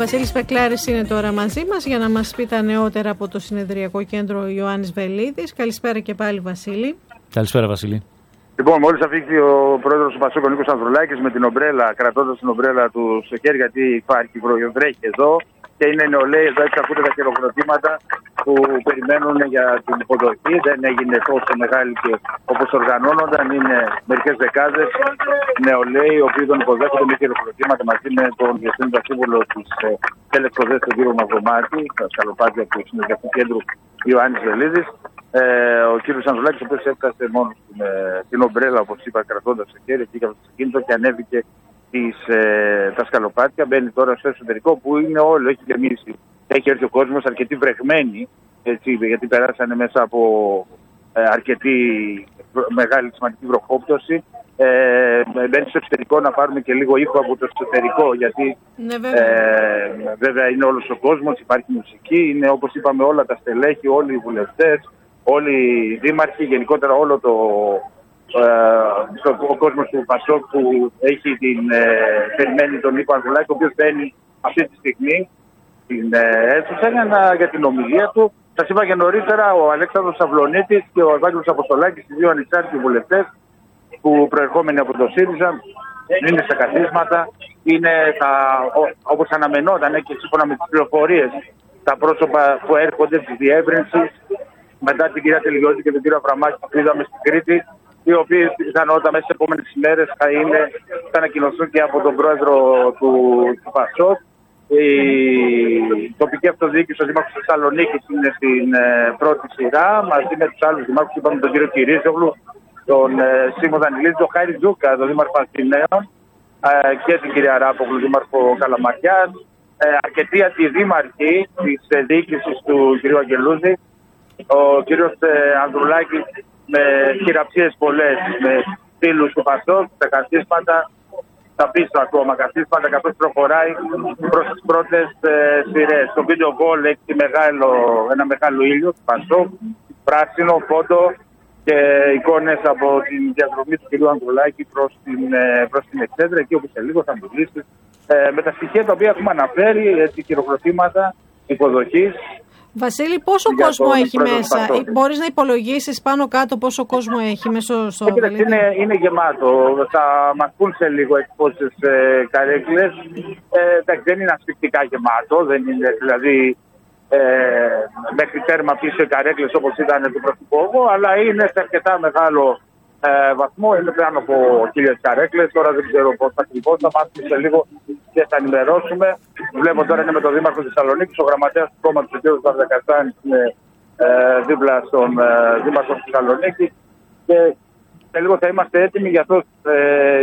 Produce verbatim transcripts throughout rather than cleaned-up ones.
Βασίλης Πεκλάρης είναι τώρα μαζί μας για να μας πει τα νεότερα από το Συνεδριακό Κέντρο Ιωάννης Βελίδης. Καλησπέρα και πάλι, Βασίλη. Καλησπέρα, Βασίλη. Λοιπόν, μόλις αφήχθη ο πρόεδρος του Πασόκ, ο Νίκος Ανδρουλάκης, με την ομπρέλα, κρατώντας την ομπρέλα του στο χέρι, γιατί υπάρχει βροχή εδώ και είναι νεολαίοι εδώ, έτσι ακούτε τα χειροκροτήματα που περιμένουν για την υποδοχή. Δεν έγινε τόσο μεγάλη και όπως οργανώνονταν, είναι μερικές δεκάδες νεολαίοι, οι οποίοι τον υποδέχονται με χειροκροτήματα μαζί με τον διευθύνοντα σύμβουλο της Τελεκπροδές, τον κύριο Μαυρομάτη, τα σκαλοπάτια του Συνεδριακού Κέντρου Ιωάννης Βελίδης. Ε, ο κύριος Ανδρουλάκης, ο οποίος έφτασε μόνο στην, ε, την ομπρέλα, όπως είπα, κρατώντας το χέρι, πήγε από το αυτοκίνητο και ανέβηκε τις, ε, τα σκαλοπάτια. Μπαίνει τώρα στο εσωτερικό που είναι όλο, έχει γεμίσει. Έχει έρθει ο κόσμος αρκετοί βρεγμένοι, έτσι, γιατί περάσανε μέσα από ε, αρκετή μεγάλη σημαντική βροχόπτωση. Ε, μπαίνει στο εξωτερικό να πάρουμε και λίγο ήχο από το εσωτερικό, γιατί ναι, βέβαια. Ε, βέβαια είναι όλος ο κόσμος, υπάρχει μουσική, είναι όπως είπαμε όλα τα στελέχη, όλοι οι βουλευτές, όλοι οι δήμαρχοι, γενικότερα όλο το, ε, ο κόσμος του Πασόκ που έχει την, ε, περιμένει τον Νίκο Ανδρουλάκη, ο οποίος μπαίνει αυτή τη στιγμή στην ε, αίθουσα για, να, για την ομιλία του. Σας είπα και νωρίτερα, ο Αλέξανδρος Σαυλονίτης και ο Ευάγγελος Αποστολάκης, οι δύο ανεξάρτητοι βουλευτές που προερχόμενοι από το ΣΥΡΙΖΑ είναι στα καθίσματα, είναι τα, όπως αναμενόταν και σύμφωνα με τις πληροφορίες, τα πρόσωπα που έρχονται της διεύρυνσης μετά την κυρία Τελειώτη και τον κύριο Αβραμάκη που είδαμε στην Κρήτη, οι οποίοι πιθανότατα μέσα στις επόμενες ημέρες θα, είναι, θα ανακοινωθούν και από τον πρόεδρο του, του Πασόκ. Η τοπική αυτοδιοίκηση, ο Δήμαρχος της Θεσσαλονίκης, είναι στην ε, πρώτη σειρά μαζί με τους άλλους δημάρχους, είπαμε τον κύριο Κυρίζογλου, τον ε, Σίμω Δανιλίδη, τον Χάρη Τζούκα, τον Δήμαρχο Αθηναίων, ε, και την κυρία Ράπογλου, Δήμαρχο Καλαμαριάς, ε, αρκετοί αντιδήμαρχοι της ε, διοίκησης του κυρίου Αγγελούδη, ο κύριος ε, Ανδρουλάκης με χειραψίες πολλές με φίλους του Πασόκ, τα καθίσματα, τα πίσω ακόμα καθίσματα, καθώς προχωράει προς τις πρώτες ε, σειρές. Το βίντεο βόλ έχει μεγάλο, ένα μεγάλο ήλιο του Πασόκ, πράσινο φόντο και εικόνες από την διαδρομή του κ. Ανδρουλάκη προς την, προς την Εξέδρα, εκεί όπου σε λίγο θα μιλήσει ε, με τα στοιχεία τα οποία έχουμε αναφέρει, έτσι, χειροκροτήματα υποδοχής. Βασίλη, πόσο κόσμο έχει μέσα, μπορείς να υπολογίσεις πάνω κάτω πόσο κόσμο έχει μέσα στο Βελίδι? Είναι, είναι γεμάτο, θα μας πούν σε λίγο έτσι πόσες ε, καρέκλες, ε, δεν είναι ασφυκτικά γεμάτο, δεν είναι δηλαδή ε, μέχρι τέρμα πίσω οι καρέκλες όπως ήταν του Πρωθυπουργού, αλλά είναι σε αρκετά μεγάλο ε, βαθμό, είναι πάνω από χίλιες καρέκλες, τώρα δεν ξέρω πώς θα ακριβώς, θα μάθουμε σε λίγο και θα ενημερώσουμε. Βλέπω τώρα είναι με τον Δήμαρχο της Θεσσαλονίκης, ο γραμματέας του κόμματος του κ. Βαρδακασάνης είναι ε, δίπλα στον ε, Δήμαρχο της Θεσσαλονίκης και σε λίγο θα είμαστε έτοιμοι για αυτό ε,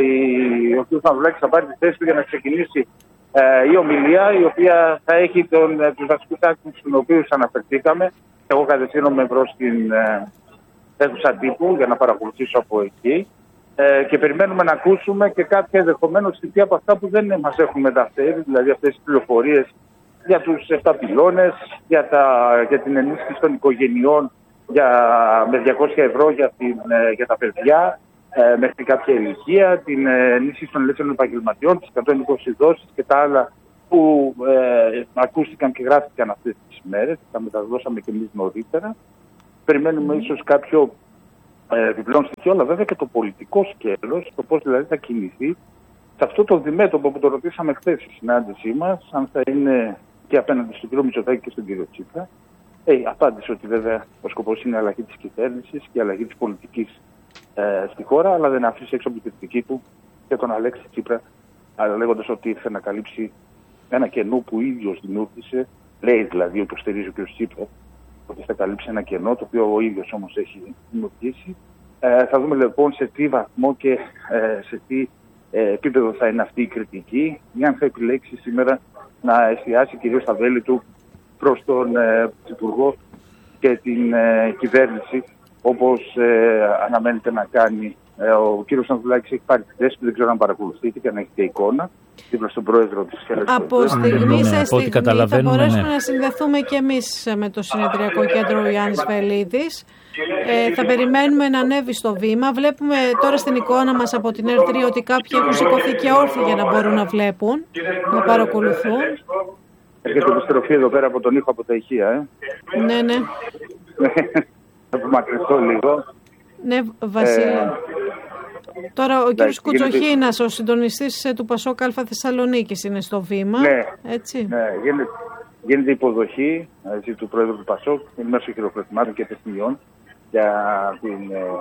ο κ. Ανδρουλάκης θα πάρει τη θέση του για να ξεκινήσει ε, η ομιλία, η οποία θα έχει τον, ε, τους βασικούς άξονες στους οποίους αναφερθήκαμε. Εγώ κατευθύνομαι προς την ε, αίθουσα τύπου για να παρακολουθήσω από εκεί. Ε, και περιμένουμε να ακούσουμε και κάποια ενδεχομένως στοιχεία από αυτά που δεν μας έχουν μεταφέρει, δηλαδή αυτές τις πληροφορίες για τους επτά πυλώνες, για, τα, για την ενίσχυση των οικογενειών για, με διακόσια ευρώ για, την, για τα παιδιά ε, μέχρι κάποια ηλικία, την ενίσχυση των ελεύθερων επαγγελματιών, τις εκατόν είκοσι δόσεις και τα άλλα που ε, ακούστηκαν και γράφτηκαν αυτές τις ημέρες, τα μεταδώσαμε και εμείς νωρίτερα. Περιμένουμε mm. ίσως κάποιο επιπλέον στοιχείο, αλλά βέβαια και το πολιτικό σκέλος, το πώς δηλαδή θα κινηθεί σε αυτό το διμέτωπο που το ρωτήσαμε χθες στη συνάντησή μας, αν θα είναι και απέναντι στον κύριο Μητσοτάκη και στον κύριο Τσίπρα. Ε, απάντησε ότι βέβαια ο σκοπός είναι η αλλαγή της κυβέρνησης και η αλλαγή της πολιτικής ε, στη χώρα, αλλά δεν αφήσει έξω από την κριτική του και τον Αλέξη Τσίπρα, λέγοντας ότι ήρθε να καλύψει ένα κενό που ο ίδιος δημιούργησε, λέει δηλαδή ότι το στηρίζει ο κ. Τσίπρα, ότι θα καλύψει ένα κενό, το οποίο ο ίδιος όμως έχει δημιουργήσει. Ε, θα δούμε λοιπόν σε τι βαθμό και ε, σε τι ε, επίπεδο θα είναι αυτή η κριτική, ή αν θα επιλέξει σήμερα να εστιάσει κυρίως τα βέλη του προς τον ε, Υπουργό και την ε, κυβέρνηση, όπως ε, αναμένεται να κάνει. Ε, ο κύριος Ανδρουλάκης έχει πάρει τη θέση που δεν ξέρω αν παρακολουθείτε και αν έχετε εικόνα, δίπλα στον πρόεδρο της Ελλάδας. Από στιγμή σε στιγμή θα μπορέσουμε ναι. να συνδεθούμε και εμείς με το Συνεδριακό Κέντρο Ιωάννης Βελίδης. Ε, θα περιμένουμε να ανέβει στο βήμα. Βλέπουμε τώρα στην εικόνα μας από την ΕΡΤ τρία ότι κάποιοι έχουν σηκωθεί και όρθιοι για να μπορούν να βλέπουν, να παρακολουθούν. Έρχεται επιστροφή εδώ πέρα από τον ήχο από τα ηχεία, ε. Ναι, ναι. Θα απομακρυνθώ λίγο. Ναι, Βασίλη. Ε, Τώρα ο κύριος Κουτσοχίνας, γίνεται... ο συντονιστής του Πασόκ Α Θεσσαλονίκης, είναι στο βήμα. Ναι, έτσι. Ναι, γίνεται, γίνεται υποδοχή έτσι, του Πρόεδρου του Πασόκ μέσω χειροκροτημάτων και τεχνιών για την...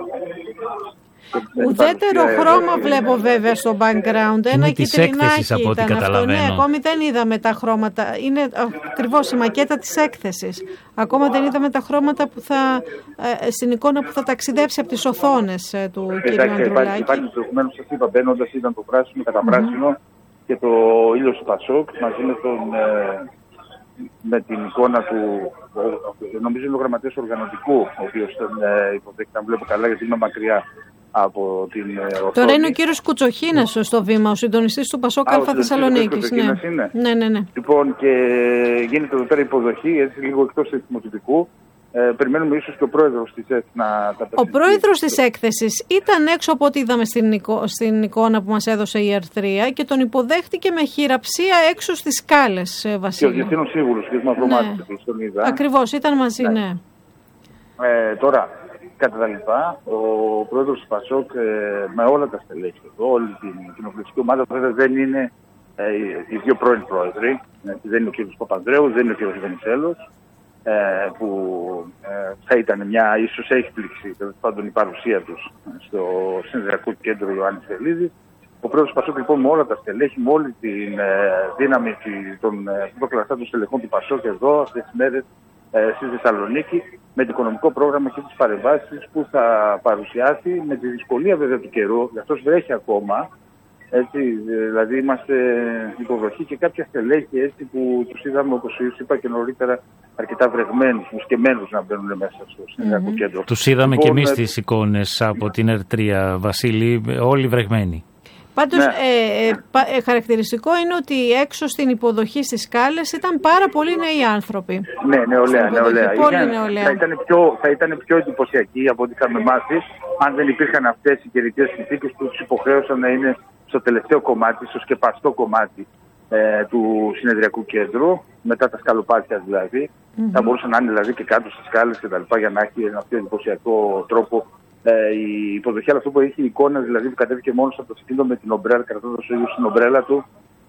Ουδέτερο χρώμα βλέπω βέβαια στο background. Ένα κυτρινάκι από ό,τι ήταν αυτό. Ναι, καταλαβαίνω. ακόμη δεν είδαμε τα χρώματα. Είναι ακριβώς η μακέτα της έκθεσης. Ακόμα δεν είδαμε τα χρώματα που θα, ε, στην εικόνα που θα ταξιδέψει από τις οθόνες ε, του κ. Ανδρουλάκη. Υπάρχει προηγουμένως, σας είπα, μπαίνοντας ήταν το πράσινο, καταπράσινο mm-hmm. και το ήλιος του Πασόκ μαζί με τον... Ε, με την εικόνα του, νομίζω είναι ο γραμματέας οργανωτικού, ο οποίος τον ε, υποδέχεται, αν βλέπω καλά, γιατί είμαι μακριά από την οθόνη. Τώρα είναι ο κύριος Κουτσοχίνας στο βήμα, ο συντονιστής του Πασόκ Α Θεσσαλονίκης. Ναι. ναι, ναι, ναι. Λοιπόν, και γίνεται εδώ πέρα υποδοχή, έτσι λίγο εκτός του δημοτικού. Ε, περιμένουμε ίσως και ο πρόεδρος της ΕΚ να τα Ο πρόεδρος της έκθεσης ήταν έξω από ό,τι είδαμε στην, εικο... στην εικόνα που μας έδωσε η Ερθρία και τον υποδέχτηκε με χειραψία έξω στις σκάλες, Βασίλη. Και ο Διευθύνων Σίγουρος, και ο Μαυρομάτης, ναι. τον είδα. Ακριβώς, ήταν μαζί, ναι. ναι. Ε, τώρα, κατά τα λοιπά, ο πρόεδρος του Πασόκ ε, με όλα τα στελέχη εδώ, όλη την κοινοβουλευτική ομάδα, βέβαια δεν είναι ε, οι δύο πρώην πρόεδροι, ε, δεν είναι ο κ. Παπανδρέου, δεν είναι ο κ. Βενιζέλος, Ε, που ε, θα ήταν μια ίσως έκπληξη τέλος πάντων η παρουσία τους στο Συνεδριακό Κέντρο Ιωάννης Βελίδης. Ο πρόεδρος Πασόκ λοιπόν με όλα τα στελέχη, με όλη την ε, δύναμη των ε, πρωτοκλαστάτων στελεχών του Πασόκ εδώ αυτές τις μέρες ε, στη Θεσσαλονίκη, με το οικονομικό πρόγραμμα και τις παρεμβάσεις που θα παρουσιάσει, με τη δυσκολία βέβαια του καιρού, γι' αυτός βρέχει ακόμα. Έτσι, δηλαδή είμαστε υποδοχή και κάποια στελέχη έτσι, που τους είδαμε, όπως είπα και νωρίτερα, αρκετά βρεγμένους, μουσκεμένους να μπαίνουν μέσα στο Συνεδριακό mm-hmm. Κέντρο. Τους είδαμε λοιπόν, και εμείς ε... τις εικόνες από την Ερτρία, Βασίλη, όλοι βρεγμένοι. Πάντως ναι. ε, ε, ε, χαρακτηριστικό είναι ότι έξω στην υποδοχή στις σκάλες ήταν πάρα πολλοί νέοι άνθρωποι. Ναι, νεολαία, νεολαία. Πολύ νεολαία. Θα ήταν πιο, θα ήταν πιο εντυπωσιακή από ό,τι είχαμε μάθει αν δεν υπήρχαν αυτές οι καιρικές συνθήκες που τους υποχρέωσαν να είναι στο τελευταίο κομμάτι, στο σκεπαστό κομμάτι ε, του Συνεδριακού Κέντρου, μετά τα σκαλοπάτια δηλαδή. Mm-hmm. Θα μπορούσαν να είναι δηλαδή και κάτω στις σκάλες και τα λοιπά για να έχει ένα πιο εντυπωσιακό τρόπο ε, η υποδοχή. Αλλά αυτό που έχει η εικόνα δηλαδή που κατέβηκε μόνος από το σκύλο με την ομπρέλα, κρατώντας ο ίδιος την ομπρέλα του.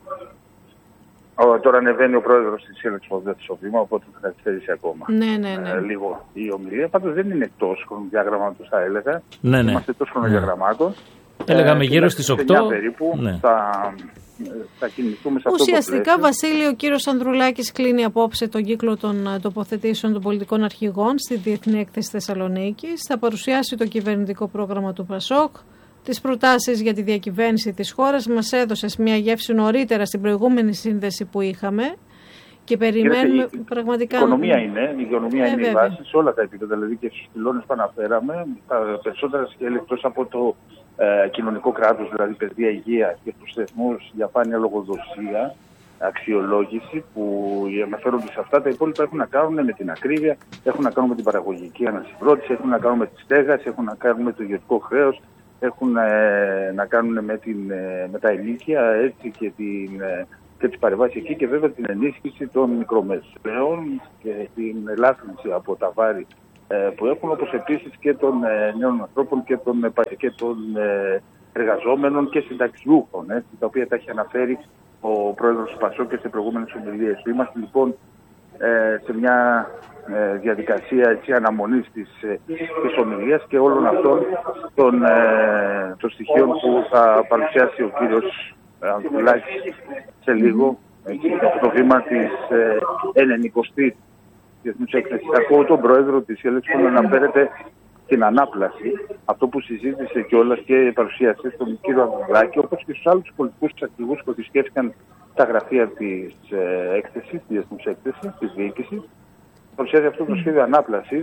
Ο, τώρα ανεβαίνει ο πρόεδρος της Σύλληξης Ποδέτης στο βήμα, οπότε θα καθυστερήσει ακόμα ναι, ναι, ναι. Ε, λίγο η ομιλία. Πάντως δεν είναι εκτός χρονοδιαγραμμάτων, θα έλεγα. Ναι, ναι. Είμαστε εκτός χρονοδιαγραμμάτων. Έλεγαμε γύρω στις οκτώ. Περίπου, ναι. θα, θα κινηθούμε σε αυτό. Ουσιαστικά, Βασίλη, ο κύριος Ανδρουλάκης κλείνει απόψε τον κύκλο των τοποθετήσεων των πολιτικών αρχηγών στη Διεθνή Έκθεση Θεσσαλονίκης. Θα παρουσιάσει το κυβερνητικό πρόγραμμα του Πασόκ, τις προτάσεις για τη διακυβέρνηση της χώρας. Μας έδωσε μια γεύση νωρίτερα στην προηγούμενη σύνδεση που είχαμε. Και περιμένουμε η, πραγματικά. Η οικονομία είναι, η, οικονομία ε, είναι η βάση σε όλα τα επίπεδα. Δηλαδή και στους πυλώνες που αναφέραμε, τα περισσότερα σκέλη εκτός από το ε, κοινωνικό κράτος, δηλαδή παιδεία, υγεία και τους θεσμούς, διαφάνεια, λογοδοσία, αξιολόγηση που αναφέρονται σε αυτά. Τα υπόλοιπα έχουν να κάνουν με την ακρίβεια, έχουν να κάνουν με την παραγωγική ανασυγκρότηση, έχουν να κάνουν με τη στέγαση, έχουν να κάνουν με το ιδιωτικό χρέος, έχουν ε, να κάνουν με, την, ε, με τα ενίκια έτσι, και την. Ε, και τις παρεμβάσεις εκεί και βέβαια την ενίσχυση των μικρομεσαίων και την ελάφρυνση από τα βάρη ε, που έχουν, όπως επίσης και των ε, νέων ανθρώπων και των, ε, και των ε, εργαζόμενων και συνταξιούχων, ε, τα οποία τα έχει αναφέρει ο πρόεδρος του Πασόκ και σε προηγούμενες ομιλίες. Είμαστε λοιπόν ε, σε μια ε, διαδικασία έτσι, αναμονής της, ε, της ομιλίας και όλων αυτών των, ε, των στοιχείων που θα παρουσιάσει ο κύριος Ανδρουλάκη σε λίγο έτσι, από το βήμα της ε, ενενηκοστής Διεθνούς Έκθεσης. Ακούω τον πρόεδρο της Σύλληξης που αναφέρεται την ανάπλαση, αυτό που συζήτησε κιόλας και παρουσίασε στον κύριο Ανδρουλάκη, όπως και στους άλλους πολιτικούς αρχηγούς που επισκέφθηκαν τα γραφεία της ε, έκθεσης, της Διεθνούς Έκθεσης, της διοίκησης. Παρουσιάζει αυτό το σχέδιο ανάπλασης.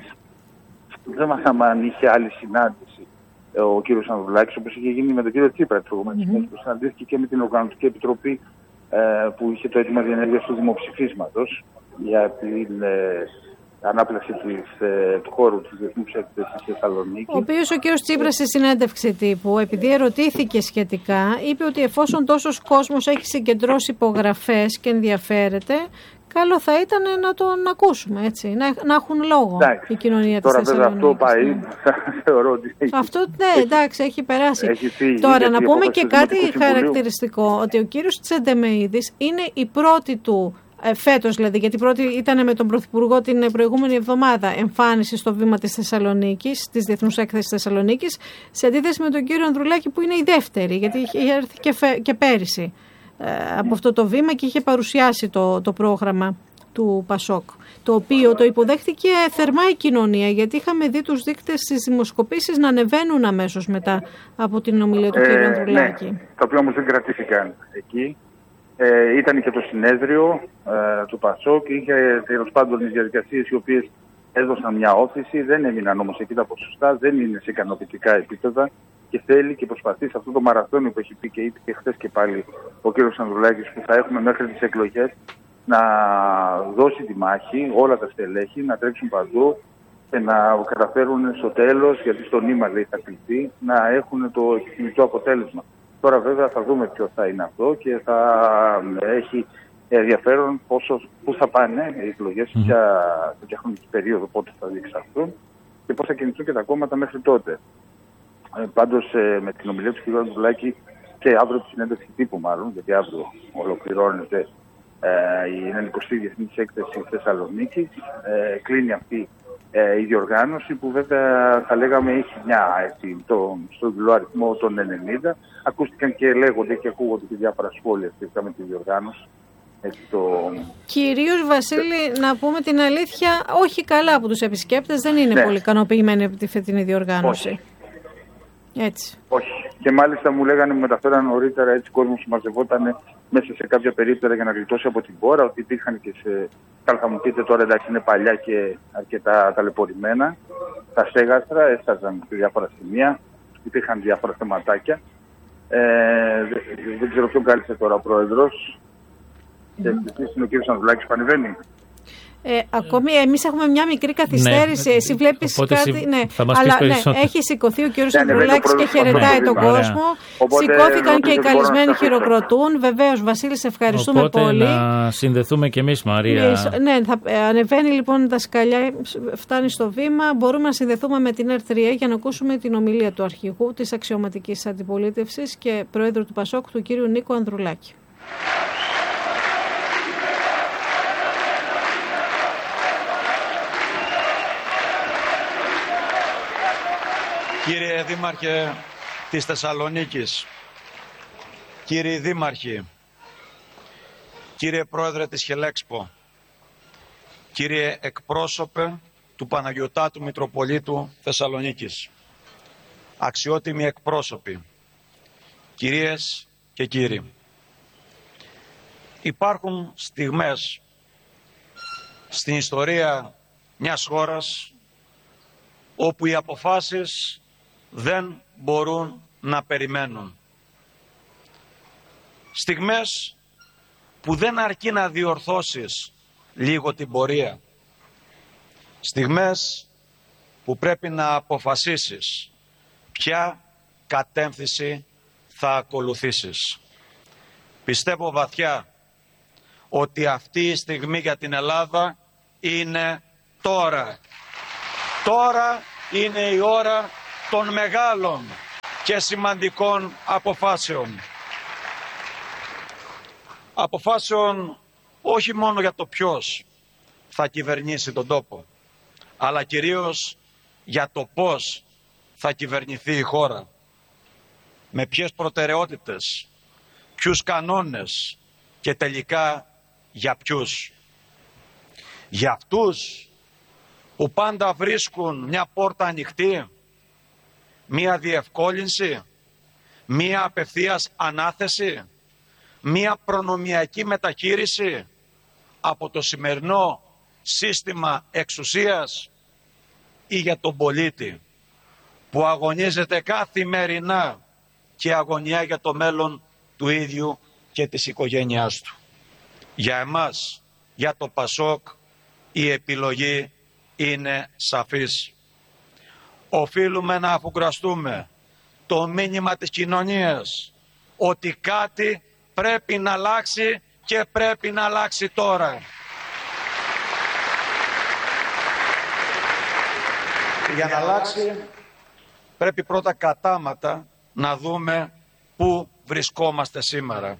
Δεν μάθαμε αν είχε άλλη συνάντηση ο κύριος Ανδρουλάκης, όπως είχε γίνει με τον κύριο Τσίπρα τις προηγούμενες μέρες, mm-hmm. που συναντήθηκε και με την Οργανωτική Επιτροπή ε, που είχε το αίτημα διενέργειας του δημοψηφίσματος για την ε, ανάπλαση της, ε, του χώρου της Διεθνούς Έκθεσης στη Θεσσαλονίκη. Ο οποίος ο κύριος Τσίπρας στη συνέντευξη τύπου, επειδή ερωτήθηκε σχετικά, είπε ότι εφόσον τόσος κόσμος έχει συγκεντρώσει υπογραφές και ενδιαφέρεται, καλό θα ήταν να τον ακούσουμε, έτσι, να, να έχουν λόγο εντάξει. η κοινωνία της Θεσσαλονίκης. Τώρα βέβαια αυτό πάει, ναι. θεωρώ ότι έχει, αυτό, ναι, εντάξει, έχει περάσει. Έχει φύγει, τώρα να πούμε και κάτι χαρακτηριστικό, ότι ο κύριος Τσεντεμεΐδης είναι η πρώτη του, ε, φέτος δηλαδή, γιατί πρώτη ήταν με τον Πρωθυπουργό την προηγούμενη εβδομάδα, εμφάνιση στο βήμα της Θεσσαλονίκης, της Διεθνούς Έκθεσης Θεσσαλονίκης, σε αντίθεση με τον κύριο Ανδρουλάκη που είναι η δεύτερη, γιατί είχε έρθει και, φε, και πέρυσι από αυτό το βήμα και είχε παρουσιάσει το, το πρόγραμμα του Πασόκ, το οποίο το υποδέχτηκε θερμά η κοινωνία, γιατί είχαμε δει τους δείκτες στις δημοσκοπήσεις να ανεβαίνουν αμέσως μετά από την ομιλία του ε, κ. Ανδρουλάκη. Ναι, τα οποία όμως δεν κρατήθηκαν εκεί. Ε, ήταν και το συνέδριο ε, του Πασόκ, είχε τέλος πάντων τις διαδικασίες οι οποίες έδωσαν μια όθηση, δεν έμειναν όμως εκεί τα ποσοστά, δεν είναι σε ικανοποιητικά επίπεδα. Και θέλει και προσπαθεί σε αυτό το μαραθώνιο που έχει πει και είπε και χθες και πάλι ο κ. Ανδρουλάκης, που θα έχουμε μέχρι τις εκλογές, να δώσει τη μάχη, όλα τα στελέχη, να τρέξουν παντού και να καταφέρουν στο τέλος, γιατί στο νήμα λέει θα κληθεί, να έχουν το επιθυμητό αποτέλεσμα. Τώρα βέβαια θα δούμε ποιο θα είναι αυτό και θα έχει ενδιαφέρον πόσο, πού θα πάνε οι εκλογές, mm. ποια, ποια χρονική περίοδο, πότε θα διεξαχθούν και πώς θα κινηθούν και τα κόμματα μέχρι τότε. Ε, πάντως ε, με την ομιλία του κ. Ανδρουλάκη και αύριο τη συνέντευξη τύπου μάλλον, γιατί αύριο ολοκληρώνεται ε, η ενενηκοστή Διεθνής Έκθεση Θεσσαλονίκης, ε, κλείνει αυτή ε, η διοργάνωση που βέβαια θα λέγαμε έχει μια έτσι, το, στο διπλό αριθμό των ενενήντα. Ακούστηκαν και λέγονται και ακούγονται και διάφορα σχόλια σχετικά με τη διοργάνωση. Έτσι, το... Κυρίως Βασίλη, να πούμε την αλήθεια, όχι καλά από τους επισκέπτες, δεν είναι ναι. πολύ ικανοποιημένοι από τη φετινή διοργάνωση. Όχι. Έτσι. Όχι. Και μάλιστα μου λέγανε, μου μεταφέραν νωρίτερα έτσι κόσμος που μαζευόταν μέσα σε κάποια περίπτερα για να γλιτώσει από την πόρα, ότι υπήρχαν και σε. Καλά, θα μου πείτε τώρα, εντάξει, είναι παλιά και αρκετά ταλαιπωρημένα. Τα στέγαστρα έφταζαν σε διάφορα σημεία, υπήρχαν διάφορα θεματάκια. Ε, δεν, δεν ξέρω ποιον κάλεσε τώρα ο πρόεδρος. Mm. Και είναι ο κ. Ανδρουλάκης που ανεβαίνει. Ε, ακόμη εμείς έχουμε μια μικρή καθυστέρηση. Ναι, εσύ βλέπεις κάτι. Εσύ, ναι. Αλλά ναι, έχει σηκωθεί ο κύριος Ανδρουλάκης και χαιρετάει τον κόσμο. Οπότε, σηκώθηκαν και οι καλεσμένοι χειροκροτούν. Βεβαίως, Βασίλη, σε ευχαριστούμε Οπότε, πολύ. Να συνδεθούμε κι εμείς, Μαρία. Ναι, θα ανεβαίνει λοιπόν τα σκαλιά, φτάνει στο βήμα. Μπορούμε να συνδεθούμε με την Ερ τρία για να ακούσουμε την ομιλία του αρχηγού της αξιωματικής αντιπολίτευσης και πρόεδρου του Πασόκ, του κύριου Νίκου Ανδρουλάκη. Κύριε Δήμαρχε της Θεσσαλονίκης, κύριοι Δήμαρχοι, κύριε Πρόεδρε της Χελέξπο, κύριε εκπρόσωπε του Παναγιωτάτου Μητροπολίτου Θεσσαλονίκης, αξιότιμοι εκπρόσωποι, κυρίες και κύριοι, υπάρχουν στιγμές στην ιστορία μιας χώρας όπου οι αποφάσεις δεν μπορούν να περιμένουν. Στιγμές που δεν αρκεί να διορθώσεις λίγο την πορεία. Στιγμές που πρέπει να αποφασίσεις ποια κατεύθυνση θα ακολουθήσεις. Πιστεύω βαθιά ότι αυτή η στιγμή για την Ελλάδα είναι τώρα. Τώρα είναι η ώρα των μεγάλων και σημαντικών αποφάσεων. Αποφάσεων όχι μόνο για το ποιος θα κυβερνήσει τον τόπο, αλλά κυρίως για το πώς θα κυβερνηθεί η χώρα. Με ποιες προτεραιότητες, ποιους κανόνες και τελικά για ποιους. Για αυτούς που πάντα βρίσκουν μια πόρτα ανοιχτή, μια διευκόλυνση, μια απευθείας ανάθεση, μια προνομιακή μεταχείριση από το σημερινό σύστημα εξουσίας, ή για τον πολίτη που αγωνίζεται καθημερινά και αγωνιά για το μέλλον του ίδιου και της οικογένειάς του. Για εμάς, για το Πασόκ, η επιλογή είναι σαφής. Οφείλουμε να αφουγκραστούμε το μήνυμα της κοινωνίας ότι κάτι πρέπει να αλλάξει και πρέπει να αλλάξει τώρα. Για να αλλάξει πρέπει πρώτα κατάματα να δούμε πού βρισκόμαστε σήμερα.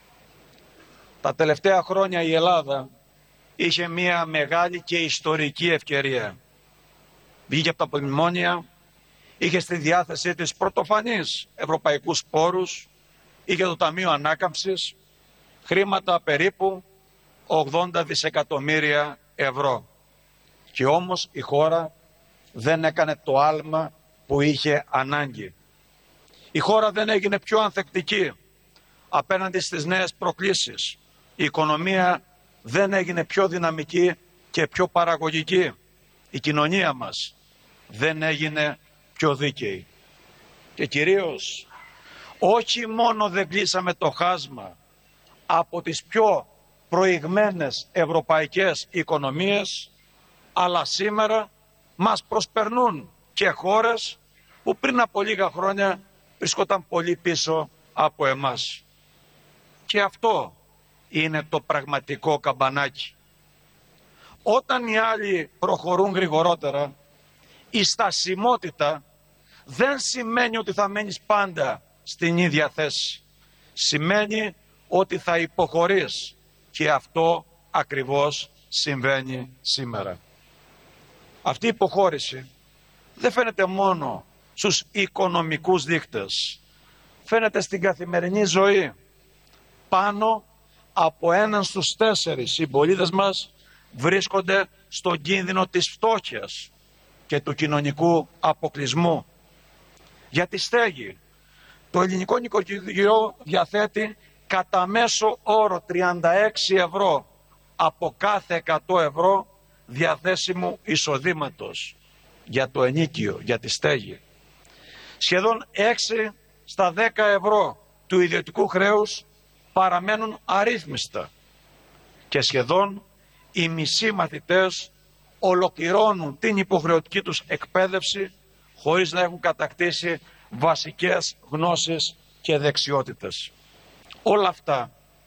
Τα τελευταία χρόνια η Ελλάδα είχε μια μεγάλη και ιστορική ευκαιρία. Βγήκε από τα μνημόνια, είχε στη διάθεσή της πρωτοφανείς ευρωπαϊκούς πόρους, είχε το Ταμείο Ανάκαμψης, χρήματα περίπου ογδόντα δισεκατομμύρια ευρώ. Και όμως η χώρα δεν έκανε το άλμα που είχε ανάγκη. Η χώρα δεν έγινε πιο ανθεκτική απέναντι στις νέες προκλήσεις. Η οικονομία δεν έγινε πιο δυναμική και πιο παραγωγική. Η κοινωνία μας δεν έγινε πιο δίκαιη. Και κυρίως, όχι μόνο δεν κλείσαμε το χάσμα από τις πιο προηγμένες ευρωπαϊκές οικονομίες, αλλά σήμερα μας προσπερνούν και χώρες που πριν από λίγα χρόνια βρισκόταν πολύ πίσω από εμάς. Και αυτό είναι το πραγματικό καμπανάκι. Όταν οι άλλοι προχωρούν γρηγορότερα, η στασιμότητα δεν σημαίνει ότι θα μένεις πάντα στην ίδια θέση. Σημαίνει ότι θα υποχωρείς, και αυτό ακριβώς συμβαίνει σήμερα. Αυτή η υποχώρηση δεν φαίνεται μόνο στους οικονομικούς δείκτες. Φαίνεται στην καθημερινή ζωή. Πάνω από έναν στους τέσσερις συμπολίτες μας βρίσκονται στον κίνδυνο της φτώχειας και του κοινωνικού αποκλεισμού. Για τη στέγη, το ελληνικό νοικοκυριό διαθέτει κατά μέσο όρο τριάντα έξι ευρώ από κάθε εκατό ευρώ διαθέσιμου εισοδήματος για το ενοίκιο, για τη στέγη. Σχεδόν έξι στα δέκα ευρώ του ιδιωτικού χρέους παραμένουν αρρύθμιστα και σχεδόν οι μισοί μαθητές ολοκληρώνουν την υποχρεωτική τους εκπαίδευση χωρίς να έχουν κατακτήσει βασικές γνώσεις και δεξιότητες. Όλα αυτά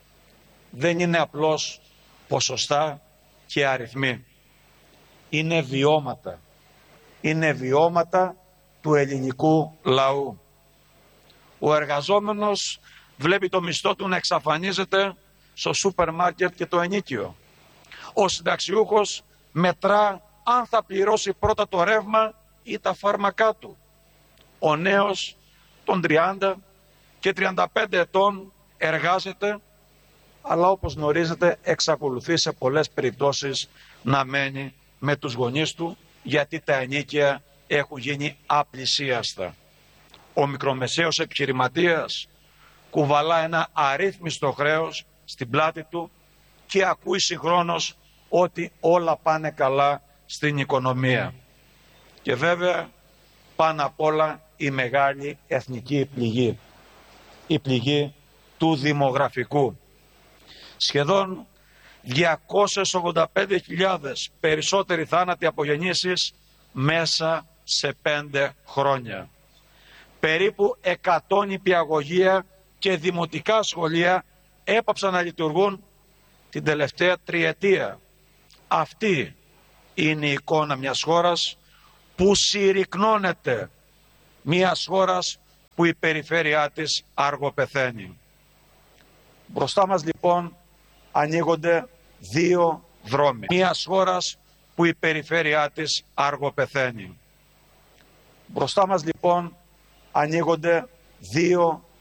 δεν είναι απλώς ποσοστά και αριθμοί. Είναι βιώματα. Είναι βιώματα του ελληνικού λαού. Ο εργαζόμενος βλέπει το μισθό του να εξαφανίζεται στο σούπερ μάρκετ και το ενοίκιο. Ο συνταξιούχος μετρά αν θα πληρώσει πρώτα το ρεύμα ή τα φάρμακά του. Ο νέος των τριάντα και τριάντα πέντε ετών εργάζεται, αλλά όπως γνωρίζετε εξακολουθεί σε πολλές περιπτώσεις να μένει με τους γονείς του, γιατί τα ενοίκια έχουν γίνει απλησίαστα. Ο μικρομεσαίος επιχειρηματίας κουβαλά ένα αρρύθμιστο χρέος στην πλάτη του και ακούει συγχρόνως ότι όλα πάνε καλά στην οικονομία. Και βέβαια πάνω απ' όλα η μεγάλη εθνική πληγή, η πληγή του δημογραφικού. Σχεδόν διακόσιες ογδόντα πέντε χιλιάδες περισσότεροι θάνατοι από γεννήσεις μέσα σε πέντε χρόνια. Περίπου εκατό νηπιαγωγεία και δημοτικά σχολεία έπαψαν να λειτουργούν την τελευταία τριετία. Αυτή είναι η εικόνα μιας χώρας που συρρυκνώνεται, μιας χώρας που η περιφέρειά της αργοπεθαίνει. Μπροστά μας λοιπόν ανοίγονται δύο δρόμοι. Μιας χώρας που η περιφέρειά της αργοπεθαίνει. Μπροστά μας λοιπόν ανοίγονται δύο